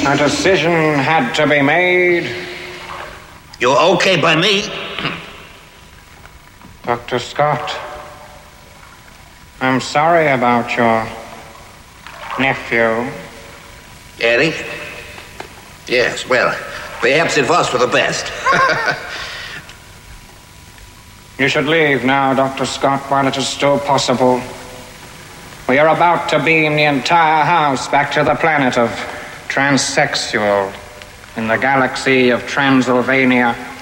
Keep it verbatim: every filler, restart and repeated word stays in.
A decision had to be made. You're okay by me? Doctor Scott, I'm sorry about your nephew. Eddie? Yes, well, perhaps it was for the best. You should leave now, Doctor Scott, while it is still possible. We are about to beam the entire house back to the planet of Transsexual in the galaxy of Transylvania.